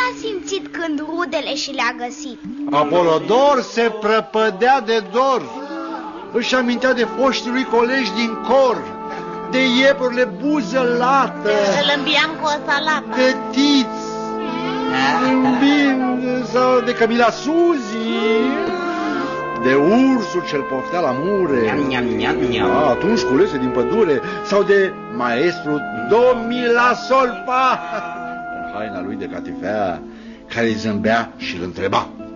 a simțit când rudele și le-a găsit? Apolodor se prăpădea de dor. Își amintea de foștii lui colegi din cor, de iepurile buză lată, Îl îmbiam cu o salată, de Tiț, sau de Camila Suzi, de ursul ce-l poftea la mure, atunci culese din pădure, sau de maestru Domila Solpa, în haina lui de catifea, care îi zâmbea și îl întreba: